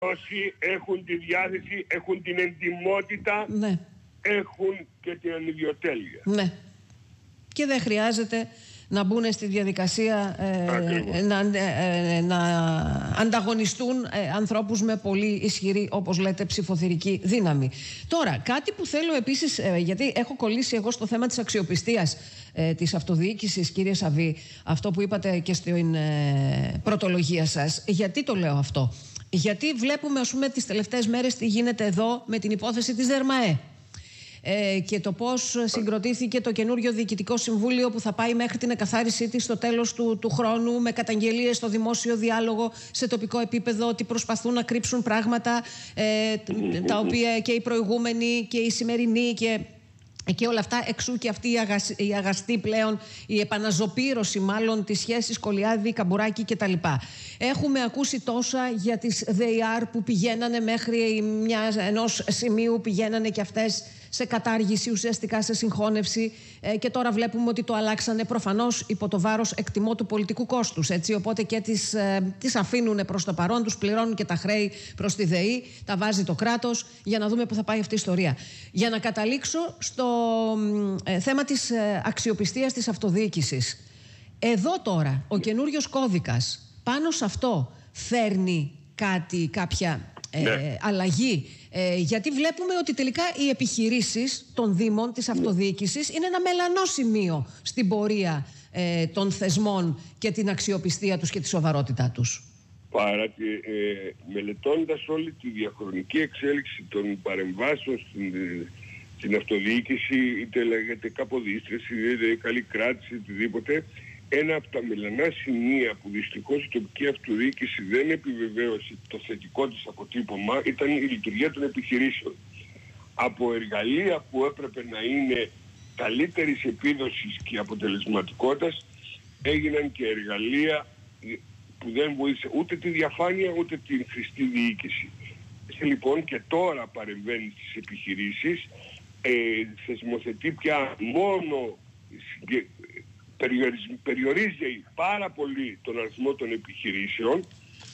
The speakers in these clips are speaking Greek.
Όσοι έχουν τη διάθεση, έχουν την εντιμότητα, ναι, έχουν και την ανιδιοτέλεια. Ναι. Και δεν χρειάζεται να μπουν στη διαδικασία να ανταγωνιστούν ανθρώπους με πολύ ισχυρή, όπως λέτε, ψηφοθυρική δύναμη. Τώρα, κάτι που θέλω επίσης, γιατί έχω κολλήσει εγώ στο θέμα της αξιοπιστίας της αυτοδιοίκησης, κύριε Σαββή, αυτό που είπατε και στην πρωτολογία σας. Γιατί το λέω αυτό? Γιατί βλέπουμε, ας πούμε, τις τελευταίες μέρες τι γίνεται εδώ με την υπόθεση της ΔΕΡΜΑΕ. Και το πώς συγκροτήθηκε το καινούριο διοικητικό συμβούλιο που θα πάει μέχρι την εκαθάρισή της στο τέλος του χρόνου, με καταγγελίες στο δημόσιο διάλογο σε τοπικό επίπεδο ότι προσπαθούν να κρύψουν πράγματα τα οποία και οι προηγούμενοι και οι σημερινοί και όλα αυτά, εξού και αυτή η αγαστή πλέον, η επαναζωπήρωση μάλλον της σχέσης Κολιάδη-Καμπουράκη κτλ. Έχουμε ακούσει τόσα για τις ΔΕΙΑΡ που πηγαίνανε μέχρι ενός σημείου, πηγαίνανε και αυτές σε κατάργηση, ουσιαστικά σε συγχώνευση, και τώρα βλέπουμε ότι το αλλάξανε προφανώς υπό το βάρος, εκτιμώ, του πολιτικού κόστους, έτσι, οπότε και τις αφήνουν προς το παρόν, τους πληρώνουν και τα χρέη προς τη ΔΕΗ, τα βάζει το κράτος, για να δούμε που θα πάει αυτή η ιστορία. Για να καταλήξω στο θέμα της αξιοπιστίας της αυτοδιοίκησης. Εδώ τώρα ο καινούριος κώδικας πάνω σε αυτό φέρνει κάποια αλλαγή, γιατί βλέπουμε ότι τελικά οι επιχειρήσεις των Δήμων, της αυτοδιοίκησης, είναι ένα μελανό σημείο στην πορεία των θεσμών και την αξιοπιστία τους και τη σοβαρότητά τους. Μελετώντας όλη τη διαχρονική εξέλιξη των παρεμβάσεων στην αυτοδιοίκηση, είτε λέγεται καποδίστρηση, είτε καλή κράτηση, οτιδήποτε, ένα από τα μελανά σημεία που δυστυχώς η τοπική αυτοδιοίκηση δεν επιβεβαίωσε το θετικό της αποτύπωμα ήταν η λειτουργία των επιχειρήσεων. Από εργαλεία που έπρεπε να είναι καλύτερης επίδοσης και αποτελεσματικότητας, έγιναν και εργαλεία που δεν βοήθησε ούτε τη διαφάνεια ούτε την χρηστή διοίκηση. Λοιπόν, και τώρα παρεμβαίνει στις επιχειρήσεις, θεσμοθετεί πια μόνο, περιορίζει πάρα πολύ τον αριθμό των επιχειρήσεων.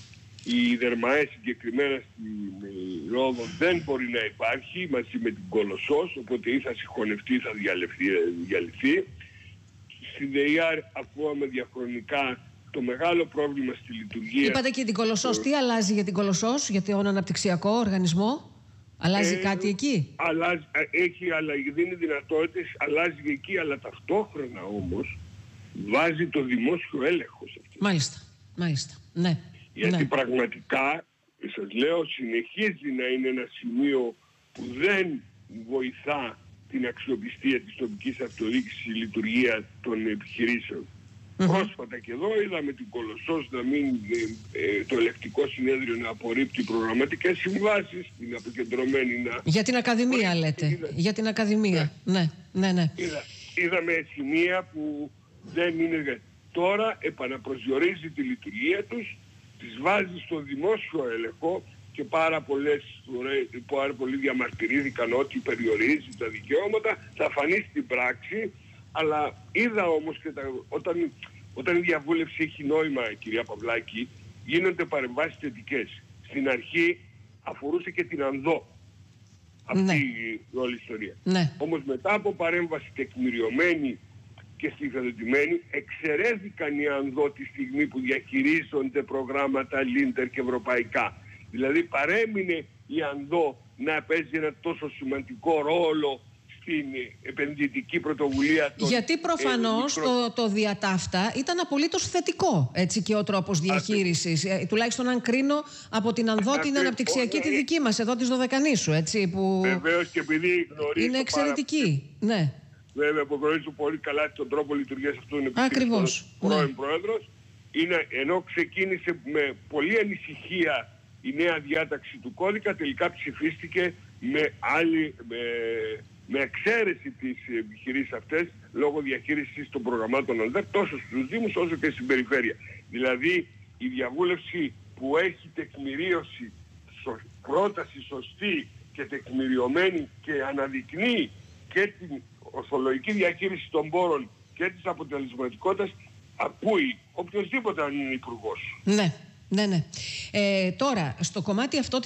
Η ΔΕΡΜΑΕ συγκεκριμένα στην Ρόδο δεν μπορεί να υπάρχει μαζί με την Κολοσσός, οπότε ή θα συγχωνευτεί ή θα διαλυθεί. Στην ΔΕΙΑΡ ακούγαμε διαχρονικά το μεγάλο πρόβλημα στη λειτουργία. Είπατε και την Κολοσσός. Τι αλλάζει για την Κολοσσός, για τον αναπτυξιακό οργανισμό? Αλλάζει κάτι εκεί? Έχει αλλαγή, δίνει δυνατότητες, αλλάζει εκεί, αλλά ταυτόχρονα όμως βάζει το δημόσιο έλεγχο σε αυτό. Μάλιστα, ναι. Γιατί πραγματικά, σας λέω, συνεχίζει να είναι ένα σημείο που δεν βοηθά την αξιοπιστία της τοπικής αυτοδιοίκησης στη λειτουργία των επιχειρήσεων. Πρόσφατα και εδώ είδαμε την Κολοσσός να μην, το ελεκτικό συνέδριο να απορρίπτει προγραμματικές συμβάσεις, την αποκεντρωμένη να... Για την Ακαδημία λέτε, για την Ακαδημία, ναι. Είδαμε σημεία που δεν είναι... Τώρα επαναπροσδιορίζει τη λειτουργία τους, τις βάζει στο δημόσιο έλεγχο και πάρα πολλοί διαμαρτυρήθηκαν ότι περιορίζει τα δικαιώματα, θα φανεί στην πράξη. Αλλά είδα όμως και όταν η διαβούλευση έχει νόημα, κυρία Παυλάκη, γίνονται παρεμβάσεις θετικές. Στην αρχή αφορούσε και την Ανδό αυτή η όλη ιστορία. Όμως μετά από παρέμβαση τεκμηριωμένη και συγκρατημένη, εξαιρέθηκαν οι Ανδό τη στιγμή που διαχειρίζονται προγράμματα Λίντερ και ευρωπαϊκά. Δηλαδή παρέμεινε η Ανδό να παίζει ένα τόσο σημαντικό ρόλο στην επενδυτική πρωτοβουλία των... Γιατί προφανώς το διατάφτα ήταν απολύτως θετικό, έτσι, και ο τρόπος διαχείρισης. Τουλάχιστον αν κρίνω από την Ανδό την αναπτυξιακή τη δική μας, εδώ της Δωδεκανήσου, έτσι, που βεβαίως, και επειδή γνωρίζω είναι εξαιρετική. Ναι. Βέβαια, που γνωρίζω πολύ καλά τον τρόπο λειτουργίας αυτού των επιχειρήσεων. Πρώην πρόεδρος, ενώ ξεκίνησε με πολλή ανησυχία η νέα διάταξη του κώδικα, τελικά ψηφίστηκε με εξαίρεση τις επιχειρήσεις αυτές λόγω διαχείρισης των προγραμμάτων ΑΝΔΕΡ τόσο στους Δήμους όσο και στην περιφέρεια. Δηλαδή η διαβούλευση που έχει τεκμηρίωση, πρόταση σωστή και τεκμηριωμένη και αναδεικνύει και την ορθολογική διαχείριση των πόρων και της αποτελεσματικότητας, ακούει οποιοσδήποτε αν είναι υπουργός. Ναι. Ναι, ναι. Τώρα, στο κομμάτι αυτό